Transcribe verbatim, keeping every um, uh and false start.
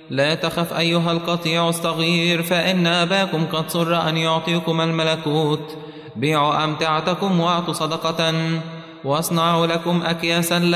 لا تخف أيها القطيع الصغير، فإن أباكم قد سر أن يعطيكم الملكوت. بيعوا أمتعتكم واعطوا صدقة، واصنعوا لكم أكياسا